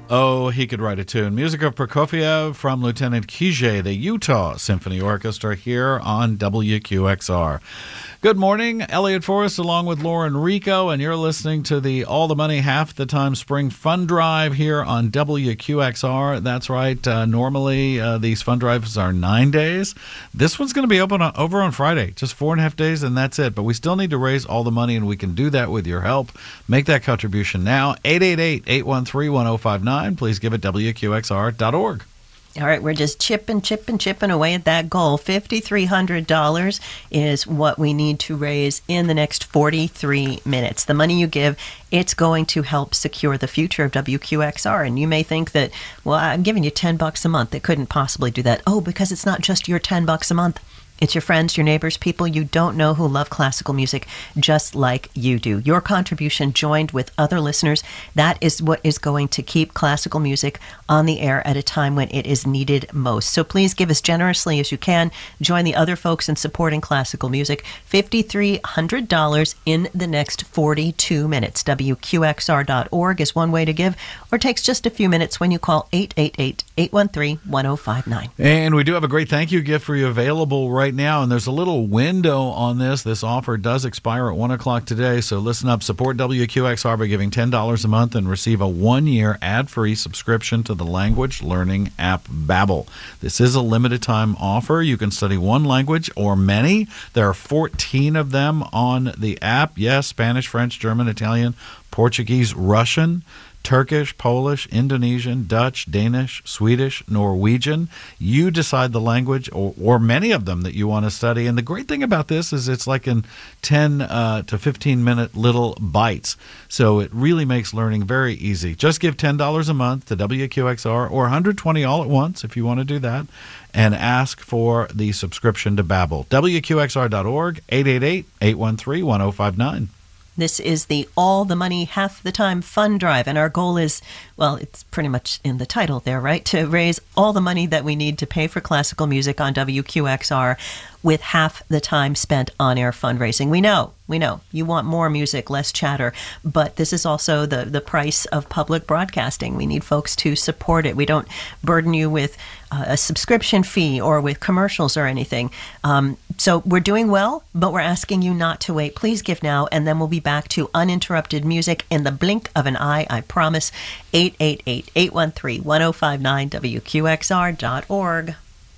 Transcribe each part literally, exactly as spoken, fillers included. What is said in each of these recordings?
Oh, he could write a tune. Music of Prokofiev from Lieutenant Kijé, the Utah Symphony Orchestra, here on W Q X R. Good morning, Elliot Forrest along with Lauren Rico, and you're listening to the All the Money Half the Time Spring Fund Drive here on W Q X R. That's right. Uh, normally, uh, these fund drives are nine days. This one's going to be open on, over on Friday, just four and a half days, and that's it. But we still need to raise all the money, and we can do that with your help. Make that contribution now. eight eight eight, eight one three, one oh five nine. Please give it W Q X R dot org. All right, we're just chipping, chipping, chipping away at that goal. five thousand three hundred dollars is what we need to raise in the next forty-three minutes. The money you give, it's going to help secure the future of W Q X R. And you may think that, well, I'm giving you ten bucks a month. It couldn't possibly do that. Oh, because it's not just your ten bucks a month. It's your friends, your neighbors, people you don't know who love classical music just like you do. Your contribution joined with other listeners, that is what is going to keep classical music on the air at a time when it is needed most. So please give as generously as you can. Join the other folks in supporting classical music. five thousand three hundred dollars in the next forty-two minutes. W Q X R dot org is one way to give, or takes just a few minutes when you call eight eight eight, eight one three, one oh five nine. And we do have a great thank you gift for you available right now, and there's a little window on this. This offer does expire at one o'clock today, so listen up. Support W Q X R by giving ten dollars a month and receive a one-year ad-free subscription to the language learning app Babbel. This is a limited-time offer. You can study one language or many. There are fourteen of them on the app. Yes, Spanish, French, German, Italian, Portuguese, Russian, Turkish, Polish, Indonesian, Dutch, Danish, Swedish, Norwegian. You decide the language or, or many of them that you want to study. And the great thing about this is it's like in ten uh, to fifteen minute little bites. So it really makes learning very easy. Just give ten dollars a month to W Q X R or one hundred twenty dollars all at once if you want to do that, and ask for the subscription to Babbel. W Q X R dot org, eight eight eight, eight one three, one oh five nine. This is the All the Money Half the Time Fund Drive, and our goal is, well, it's pretty much in the title there, right? To raise all the money that we need to pay for classical music on W Q X R with half the time spent on-air fundraising. We know, we know, you want more music, less chatter, but this is also the, the price of public broadcasting. We need folks to support it. We don't burden you with uh, a subscription fee or with commercials or anything. Um, so we're doing well, but we're asking you not to wait. Please give now, and then we'll be back to uninterrupted music in the blink of an eye, I promise. eight eight eight, eight one three, one oh five nine, W Q X R dot org.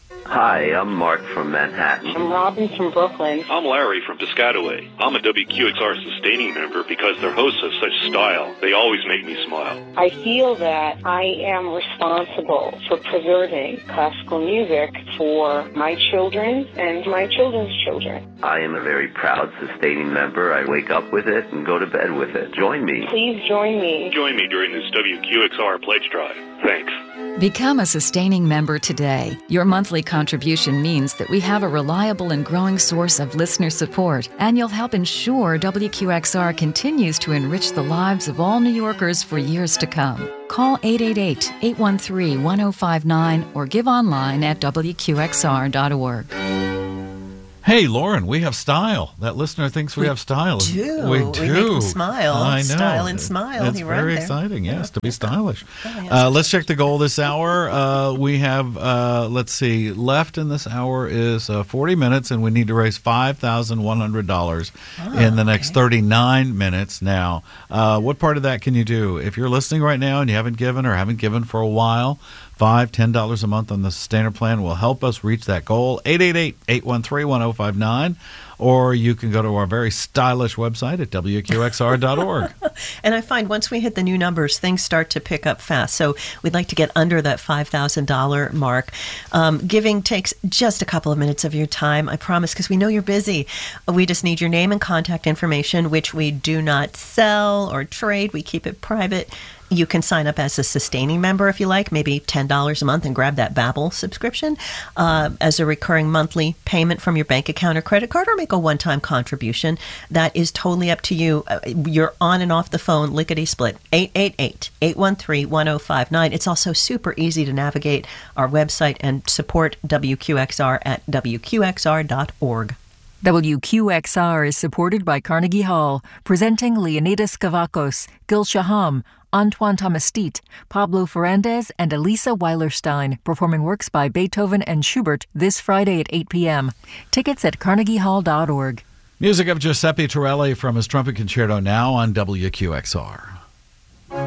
Hi, I'm Mark from Manhattan. I'm Robin from Brooklyn. I'm Larry from Piscataway. I'm a W Q X R sustaining member because their hosts have such style. They always make me smile. I feel that I am responsible for preserving classical music for my children and my children's children. I am a very proud sustaining member. I wake up with it and go to bed with it. Join me. Please join me. Join me during this W Q X R pledge drive. Thanks. Become a sustaining member today. Your monthly contribution means that we have a reliable and growing source of listener support, and you'll help ensure W Q X R continues to enrich the lives of all New Yorkers for years to come. Call eight eight eight, eight one three, one oh five nine or give online at W Q X R dot org. Hey, Lauren, we have style. That listener thinks we, we have style. Do. We do. We make them smile. I know. Style and smile. It's he very right exciting, yes, yeah. to be stylish. Oh, yes. uh, let's check the goal this hour. Uh, we have, uh, let's see, left in this hour is uh, forty minutes, and we need to raise five thousand one hundred dollars oh, in the next okay. thirty-nine minutes now. Uh, what part of that can you do? If you're listening right now and you haven't given or haven't given for a while, Five, ten dollars a month on the Sustainer Plan will help us reach that goal. eight eight eight, eight one three, one oh five nine. Or you can go to our very stylish website at W Q X R dot org. And I find once we hit the new numbers, things start to pick up fast. So we'd like to get under that five thousand dollars mark. Um, giving takes just a couple of minutes of your time, I promise, because we know you're busy. We just need your name and contact information, which we do not sell or trade. We keep it private. You can sign up as a sustaining member if you like, maybe ten dollars a month, and grab that Babbel subscription uh, as a recurring monthly payment from your bank account or credit card, or make a one-time contribution. That is totally up to you. Uh, you're on and off the phone, lickety-split. eight eight eight, eight one three, one oh five nine. It's also super easy to navigate our website and support W Q X R at W Q X R dot org. W Q X R is supported by Carnegie Hall, presenting Leonidas Kavakos, Gil Shaham, Antoine Tomastit, Pablo Ferrandez, and Elisa Weilerstein, performing works by Beethoven and Schubert this Friday at eight p.m. Tickets at carnegie hall dot org. Music of Giuseppe Torelli from his trumpet concerto now on W Q X R.